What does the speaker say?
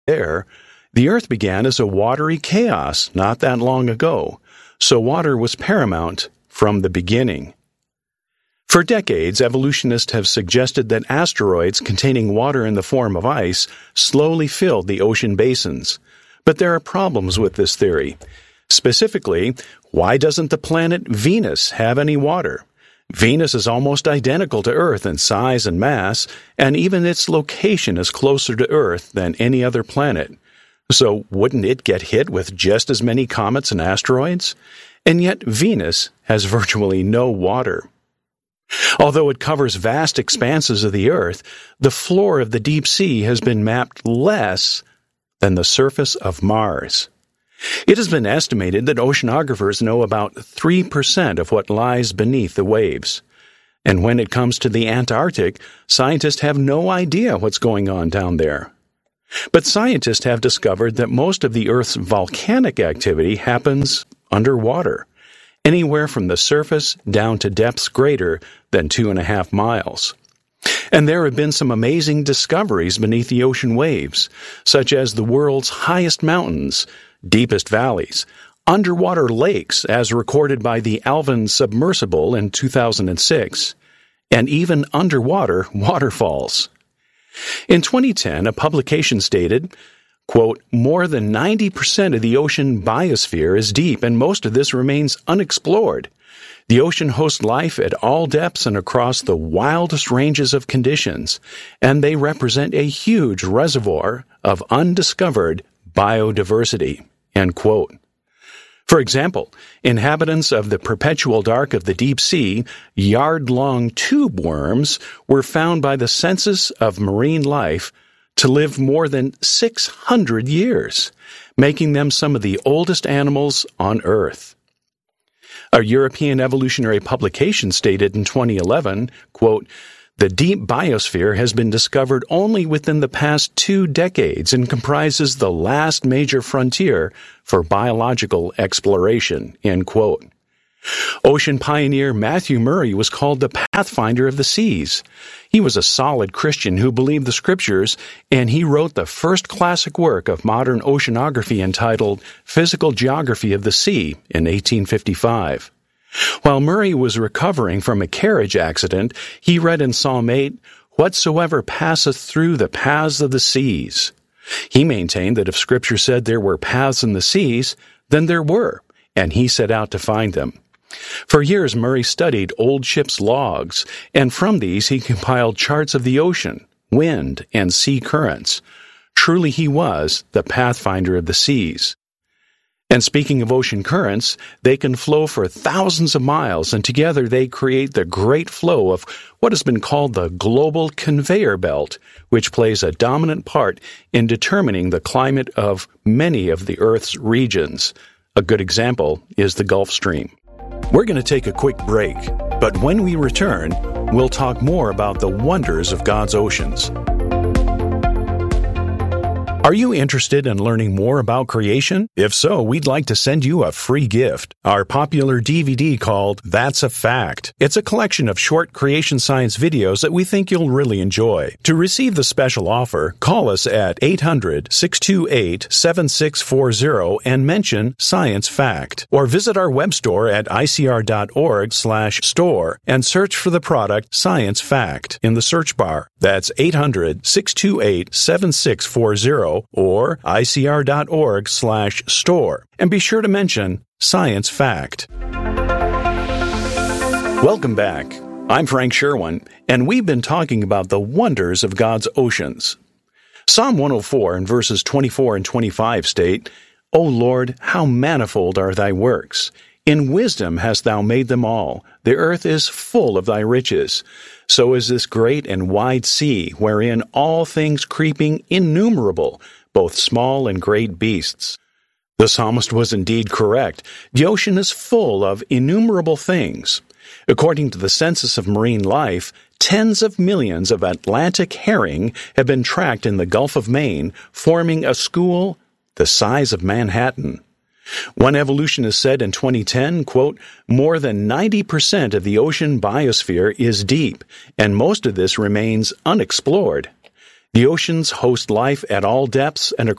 There, the Earth began as a watery chaos not that long ago, so water was paramount from the beginning. For decades, evolutionists have suggested that asteroids containing water in the form of ice slowly filled the ocean basins. But there are problems with this theory. Specifically, why doesn't the planet Venus have any water? Venus is almost identical to Earth in size and mass, and even its location is closer to Earth than any other planet. So wouldn't it get hit with just as many comets and asteroids? And yet Venus has virtually no water. Although it covers vast expanses of the Earth, the floor of the deep sea has been mapped less than the surface of Mars. It has been estimated that oceanographers know about 3% of what lies beneath the waves. And when it comes to the Antarctic, scientists have no idea what's going on down there. But scientists have discovered that most of the Earth's volcanic activity happens underwater, anywhere from the surface down to depths greater than 2.5 miles. And there have been some amazing discoveries beneath the ocean waves, such as the world's highest mountains, deepest valleys, underwater lakes as recorded by the Alvin submersible in 2006, and even underwater waterfalls. In 2010, a publication stated, quote, "More than 90% of the ocean biosphere is deep, and most of this remains unexplored. The ocean hosts life at all depths and across the wildest ranges of conditions, and they represent a huge reservoir of undiscovered biodiversity." End quote. For example, inhabitants of the perpetual dark of the deep sea, yard-long tube worms, were found by the Census of Marine Life to live more than 600 years, making them some of the oldest animals on Earth. A European evolutionary publication stated in 2011, quote, "The deep biosphere has been discovered only within the past 2 decades and comprises the last major frontier for biological exploration." End quote. Ocean pioneer Matthew Murray was called the Pathfinder of the Seas. He was a solid Christian who believed the Scriptures, and he wrote the first classic work of modern oceanography entitled Physical Geography of the Sea in 1855. While Murray was recovering from a carriage accident, he read in Psalm 8, "Whatsoever passeth through the paths of the seas." He maintained that if Scripture said there were paths in the seas, then there were, and he set out to find them. For years, Murray studied old ships' logs, and from these he compiled charts of the ocean, wind, and sea currents. Truly he was the pathfinder of the seas. And speaking of ocean currents, they can flow for thousands of miles, and together they create the great flow of what has been called the global conveyor belt, which plays a dominant part in determining the climate of many of the Earth's regions. A good example is the Gulf Stream. We're going to take a quick break, but when we return, we'll talk more about the wonders of God's oceans. Are you interested in learning more about creation? If so, we'd like to send you a free gift, our popular DVD called That's a Fact. It's a collection of short creation science videos that we think you'll really enjoy. To receive the special offer, call us at 800-628-7640 and mention Science Fact, or visit our web store at icr.org/store and search for the product Science Fact in the search bar. That's 800-628-7640 or icr.org/store. And be sure to mention Science Fact. Welcome back. I'm Frank Sherwin, and we've been talking about the wonders of God's oceans. Psalm 104 in verses 24 and 25 state, "O Lord, how manifold are thy works! In wisdom hast thou made them all. The earth is full of thy riches. So is this great and wide sea, wherein all things creeping innumerable, both small and great beasts." The psalmist was indeed correct. The ocean is full of innumerable things. According to the Census of Marine Life, tens of millions of Atlantic herring have been tracked in the Gulf of Maine, forming a school the size of Manhattan. One evolutionist said in 2010, quote, "More than 90% of the ocean biosphere is deep, and most of this remains unexplored." The oceans host life at all depths and